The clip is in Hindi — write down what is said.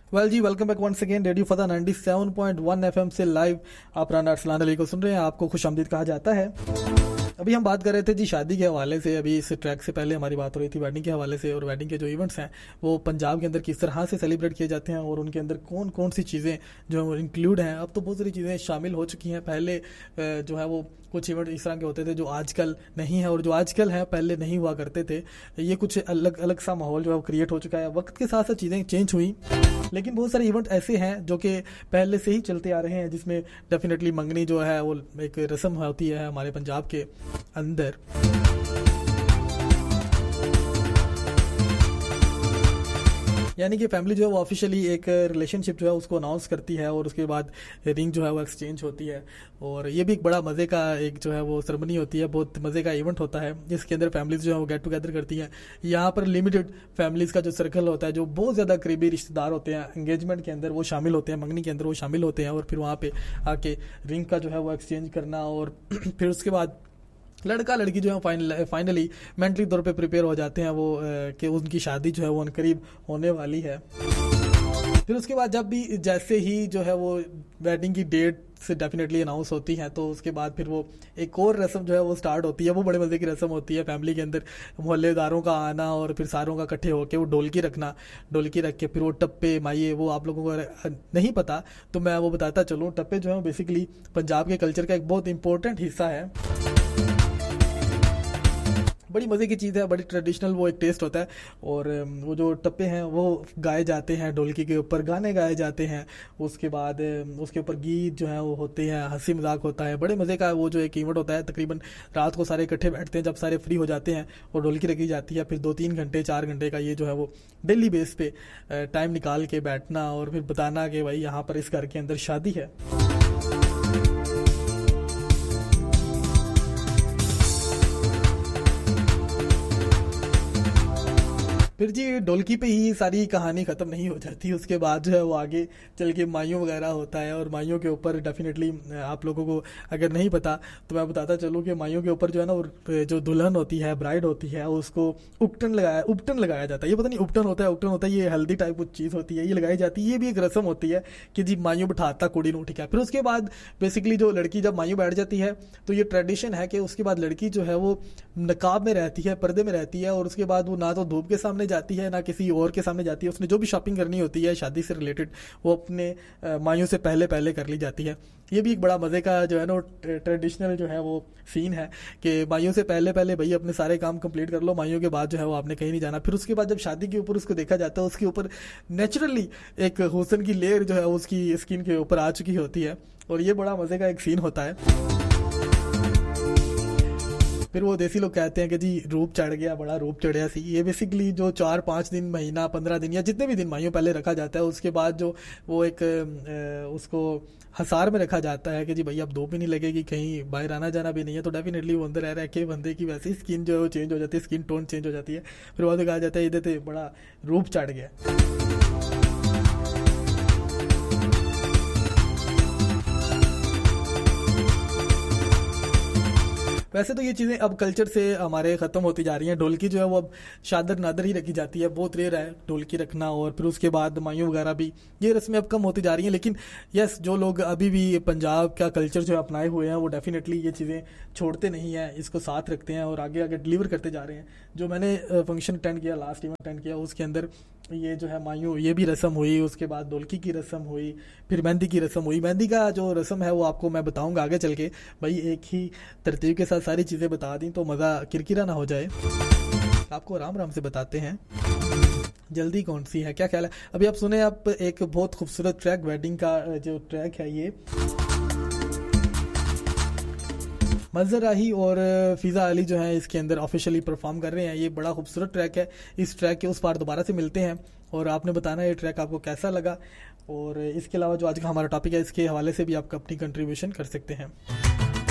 वेल जी, welcome back once again radio फता 97.1 FM से लाइव आप राना अरसलान अली को सुन रहे हैं। आपको खुशामदीद कहा जाता है। अभी हम बात कर रहे थे जी शादी के हवाले से। अभी इस ट्रैक से पहले हमारी बात हो रही थी वेडिंग के हवाले से, और वेडिंग के जो इवेंट्स हैं वो पंजाब के अंदर किस तरह से सेलिब्रेट किए जाते हैं और उनके अंदर कौन कौन सी चीज़ें जो इंक्लूड हैं। अब तो बहुत सारी चीज़ें शामिल हो चुकी हैं। पहले जो है वो कुछ इवेंट इस तरह के होते थे जो आजकल नहीं है, और जो आजकल हैं पहले नहीं हुआ करते थे। ये कुछ अलग अलग सा माहौल जो है वो क्रिएट हो चुका है। वक्त के साथ साथ चीज़ें चेंज हुई, लेकिन बहुत सारे इवेंट ऐसे हैं जो कि पहले से ही चलते आ रहे हैं, जिसमें डेफिनेटली मंगनी जो है वो एक रस्म होती है हमारे पंजाब के अंदर। यानी कि फैमिली जो है वो ऑफिशियली एक रिलेशनशिप जो है उसको अनाउंस करती है, और उसके बाद रिंग जो है वो एक्सचेंज होती है। और ये भी एक बड़ा मज़े का एक जो है वो सेरेमनी होती है, बहुत मज़े का इवेंट होता है, जिसके अंदर फैमिलीज जो है वो गेट टुगेदर करती हैं। यहाँ पर लिमिटेड फैमिलीज़ का जो सर्कल होता है, जो बहुत ज़्यादा करीबी रिश्तेदार होते हैं, एंगेजमेंट के अंदर वो शामिल होते हैं, मंगनी के अंदर वो शामिल होते हैं, और फिर वहाँ पे आके रिंग का जो है वो एक्सचेंज करना, और फिर उसके बाद लड़का लड़की जो है फाइनली मेंटली तौर पे प्रिपेयर हो जाते हैं वो कि उनकी शादी जो है वो अनकरीब होने वाली है। फिर उसके बाद जब भी जैसे ही जो है वो वेडिंग की डेट से डेफिनेटली अनाउंस होती है, तो उसके बाद फिर वो एक और रस्म जो है वो स्टार्ट होती है। वो बड़े मज़े की रस्म होती है। फैमिली के अंदर मोहल्लेदारों का आना, और फिर सारों का इकट्ठे होकर वो ढोलकी रखना, ढोलकी रख के फिर वो टप्पे माइये, वो आप लोगों को नहीं पता तो मैं वो बताता चलूँ। टप्पे जो है बेसिकली पंजाब के कल्चर का एक बहुत इंपॉर्टेंट हिस्सा है। बड़ी मज़े की चीज़ है, बड़ी ट्रेडिशनल वो एक टेस्ट होता है। और वो जो टप्पे हैं वो गाए जाते हैं, ढोलकी के ऊपर गाने गाए जाते हैं। उसके बाद उसके ऊपर गीत जो हैं वो होते हैं, हंसी मजाक होता है। बड़े मज़े का वो जो एक इवेंट होता है। तकरीबन रात को सारे इकट्ठे बैठते हैं, जब सारे फ्री हो जाते हैं और ढोलकी रखी जाती है। फिर 2-3 घंटे 4 घंटे का ये जो है वो डेली बेस पे टाइम निकाल के बैठना, और फिर बताना कि भाई यहाँ पर इस घर के अंदर शादी है। फिर जी ढोलकी पे ही सारी कहानी ख़त्म नहीं हो जाती। उसके बाद जो है वो आगे चल के माइयों वगैरह होता है, और माइयों के ऊपर डेफिनेटली आप लोगों को अगर नहीं पता तो मैं बताता चलूँ कि माइयों के ऊपर जो है ना जो दुल्हन होती है, ब्राइड होती है, उसको उपटन लगाया जाता है। ये पता नहीं उपटन होता है ये हल्दी टाइप कुछ चीज़ होती है, ये लगाई जाती है। ये भी एक रस्म होती है कि जी माइयों बिठाता कुड़ी नू, ठीक है। फिर उसके बाद बेसिकली जो लड़की जब माइयों बैठ जाती है तो ये ट्रेडिशन है कि उसके बाद लड़की जो है वो नकाब में रहती है, पर्दे में रहती है, और उसके बाद वो ना तो धूप के सामने जाती है ना किसी और के सामने जाती है। उसने जो भी शॉपिंग करनी होती है शादी से रिलेटेड वो अपने माइयों से पहले कर ली जाती है। ये भी एक बड़ा मज़े का जो है ना ट्रेडिशनल जो है वो सीन है कि माइयों से पहले भाई अपने सारे काम कंप्लीट कर लो, माइयों के बाद जो है वो आपने कहीं नहीं जाना। फिर उसके बाद जब शादी के ऊपर उसको देखा जाता है, उसके ऊपर नेचुरली एक हुस्न की लेयर जो है उसकी स्किन के ऊपर आ चुकी होती है, और ये बड़ा मज़े का एक सीन होता है। फिर वो देसी लोग कहते हैं कि जी रूप चढ़ गया, बड़ा रूप चढ़िया सी। ये बेसिकली जो 4-5 दिन, महीना, 15 दिन या जितने भी दिन माइयों पहले रखा जाता है, उसके बाद जो वो एक उसको हसार में रखा जाता है कि जी भैया अब धूप भी नहीं लगेगी, कहीं बाहर आना जाना भी नहीं है, तो डेफिनेटली वो अंदर रह के बंदे की वैसी स्किन जो है वो चेंज हो जाती है, स्किन टोन चेंज हो जाती है। फिर बाद में कहा जाता है इधर तो बड़ा रूप चढ़ गया। वैसे तो ये चीज़ें अब कल्चर से हमारे ख़त्म होती जा रही हैं। ढोलकी जो है वो अब शादर नादर ही रखी जाती है, बहुत रेयर है ढोलकी रखना। और फिर उसके बाद मायूं वगैरह भी, ये रस्में अब कम होती जा रही हैं। लेकिन यस, जो लोग अभी भी पंजाब का कल्चर जो है अपनाए हुए हैं वो डेफिनेटली ये चीज़ें छोड़ते नहीं हैं, इसको साथ रखते हैं और आगे आगे डिलीवर करते जा रहे हैं। जो मैंने फंक्शन अटेंड किया, लास्ट इवेंट अटेंड किया, उसके अंदर ये जो है मायूं ये भी रस्म हुई, उसके बाद ढोलकी की रस्म हुई, फिर मेहंदी की रस्म हुई। मेहंदी का जो रस्म है वो आपको मैं बताऊंगा आगे चल के। भाई एक ही तरतीब के साथ सारी चीज़ें बता दी तो मज़ा किरकिरा ना हो जाए। आपको आराम से बताते हैं जल्दी कौन सी है, क्या ख्याल है। अभी आप सुने आप एक बहुत खूबसूरत ट्रैक, वेडिंग का जो ट्रैक है ये मंजर राही और फिज़ा अली जो है इसके अंदर ऑफिशियली परफॉर्म कर रहे हैं। ये बड़ा खूबसूरत ट्रैक है। इस ट्रैक के उस पार दोबारा से मिलते हैं और आपने बताना ये ट्रैक आपको कैसा लगा। और इसके अलावा जो आज का हमारा टॉपिक है इसके हवाले से भी आप अपनी कंट्रीब्यूशन कर सकते हैं।